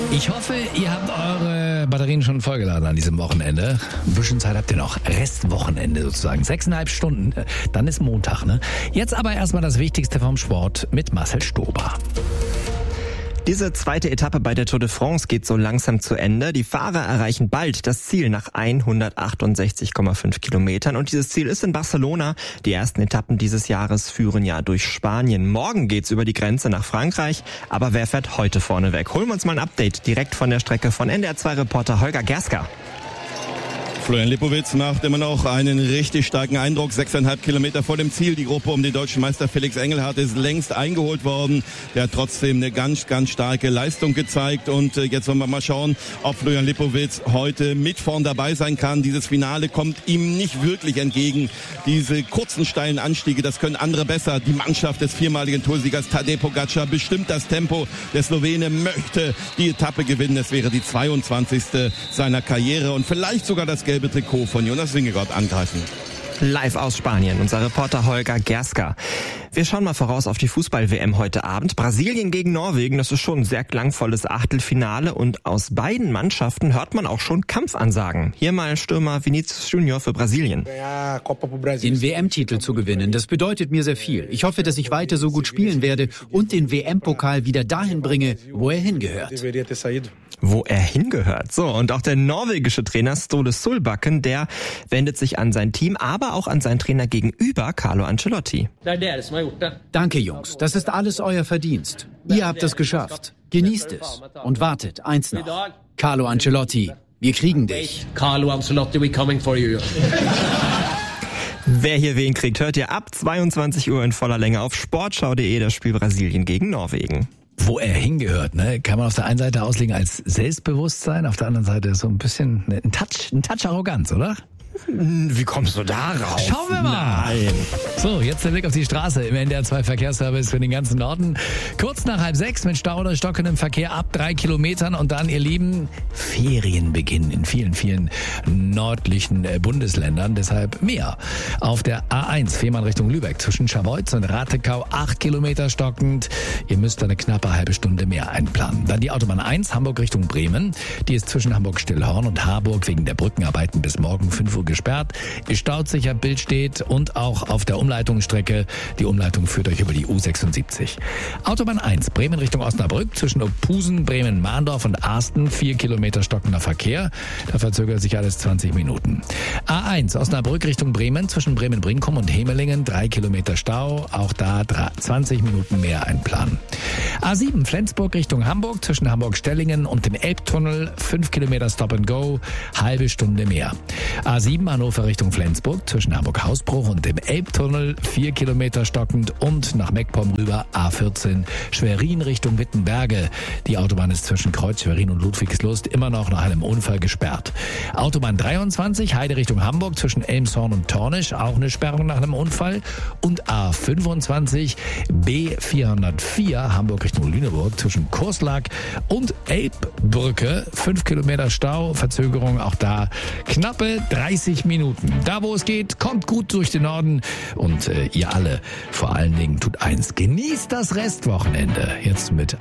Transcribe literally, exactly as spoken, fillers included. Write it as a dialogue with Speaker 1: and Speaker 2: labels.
Speaker 1: Ich hoffe, ihr habt eure Batterien schon vollgeladen an diesem Wochenende. Ein bisschen Zeit habt ihr noch. Restwochenende sozusagen. Sechseinhalb Stunden. Dann ist Montag, ne? Jetzt aber erstmal das Wichtigste vom Sport mit Marcel Stober.
Speaker 2: Diese zweite Etappe bei der Tour de France geht so langsam zu Ende. Die Fahrer erreichen bald das Ziel nach hundertachtundsechzig Komma fünf Kilometern. Und dieses Ziel ist in Barcelona. Die ersten Etappen dieses Jahres führen ja durch Spanien. Morgen geht's über die Grenze nach Frankreich. Aber wer fährt heute vorne weg? Holen wir uns mal ein Update direkt von der Strecke von N D R zwei Reporter Holger Gerska.
Speaker 3: Florian Lipowitz macht immer noch einen richtig starken Eindruck. Sechseinhalb Kilometer vor dem Ziel. Die Gruppe um den deutschen Meister Felix Engelhardt ist längst eingeholt worden. Der hat trotzdem eine ganz, ganz starke Leistung gezeigt. Und jetzt wollen wir mal schauen, ob Florian Lipowitz heute mit vorn dabei sein kann. Dieses Finale kommt ihm nicht wirklich entgegen. Diese kurzen, steilen Anstiege, das können andere besser. Die Mannschaft des viermaligen Toursiegers Tadej Pogacar bestimmt das Tempo. Der Slowene möchte die Etappe gewinnen. Es wäre die zweiundzwanzigste seiner Karriere und vielleicht sogar das gelbe Trikot von Jonas Vingegaard angreifen.
Speaker 2: Live aus Spanien, unser Reporter Holger Gerska. Wir schauen mal voraus auf die Fußball-W M heute Abend. Brasilien gegen Norwegen, das ist schon ein sehr klangvolles Achtelfinale und aus beiden Mannschaften hört man auch schon Kampfansagen. Hier mal Stürmer Vinícius Junior für Brasilien.
Speaker 4: Den W M-Titel zu gewinnen, das bedeutet mir sehr viel. Ich hoffe, dass ich weiter so gut spielen werde und den W M-Pokal wieder dahin bringe, wo er hingehört.
Speaker 2: Wo er hingehört. So, und auch der norwegische Trainer Ståle Solbakken, der wendet sich an sein Team, aber auch an seinen Trainer gegenüber, Carlo Ancelotti.
Speaker 4: Danke, Jungs. Das ist alles euer Verdienst. Ihr habt es geschafft. Genießt es. Und wartet, eins noch. Carlo Ancelotti, wir kriegen dich.
Speaker 5: Carlo Ancelotti, we coming for you.
Speaker 2: Wer hier wen kriegt, hört ihr ab zweiundzwanzig Uhr in voller Länge auf sportschau punkt de, das Spiel Brasilien gegen Norwegen.
Speaker 1: Wo er hingehört, ne, kann man auf der einen Seite auslegen als Selbstbewusstsein, auf der anderen Seite so ein bisschen ein Touch, ein Touch Arroganz, oder?
Speaker 2: Wie kommst du da raus?
Speaker 1: Schauen wir mal.
Speaker 2: Nein.
Speaker 1: So, jetzt der Blick auf die Straße im N D R zwei Verkehrsservice für den ganzen Norden. Kurz nach halb sechs mit Stau oder stockendem Verkehr ab drei Kilometern und dann, ihr Lieben, Ferienbeginn in vielen, vielen nördlichen Bundesländern. Deshalb mehr. Auf der A eins, Fehmarn Richtung Lübeck, zwischen Scharbeutz und Ratekau, acht Kilometer stockend. Ihr müsst eine knappe halbe Stunde mehr einplanen. Dann die Autobahn eins, Hamburg Richtung Bremen. Die ist zwischen Hamburg-Stillhorn und Harburg wegen der Brückenarbeiten bis morgen fünf Uhr gesperrt. Ist staudsicher, Bild steht und auch auf der Umleitungsstrecke. Die Umleitung führt euch über die U sechsundsiebzig. Autobahn eins, Bremen Richtung Osnabrück, zwischen Opusen, Bremen-Mahndorf und Arsten, vier Kilometer stockender Verkehr. Da verzögert sich alles zwanzig Minuten. A eins, Osnabrück Richtung Bremen, zwischen Bremen-Brinkum und Hemelingen, drei Kilometer Stau. Auch da zwanzig Minuten mehr einplanen. A sieben, Flensburg Richtung Hamburg, zwischen Hamburg-Stellingen und dem Elbtunnel, fünf Kilometer Stop and Go, halbe Stunde mehr. A sieben, Hannover Richtung Flensburg, zwischen Hamburg-Hausbruch und dem Elbtunnel, vier Kilometer stockend und nach Meckpomm rüber A vierzehn, Schwerin Richtung Wittenberge. Die Autobahn ist zwischen Kreuz, Schwerin und Ludwigslust immer noch nach einem Unfall gesperrt. Autobahn dreiundzwanzig, Heide Richtung Hamburg, zwischen Elmshorn und Tornisch, auch eine Sperrung nach einem Unfall. Und A fünfundzwanzig, B vierhundertvier, Hamburg Richtung Lüneburg, zwischen Kurslack und Elbbrücke, fünf Kilometer Stau, Verzögerung auch da knappe dreißig Minuten. Da, wo es geht, kommt gut durch den Norden und äh, ihr alle vor allen Dingen tut eins, genießt das Restwochenende. Jetzt mit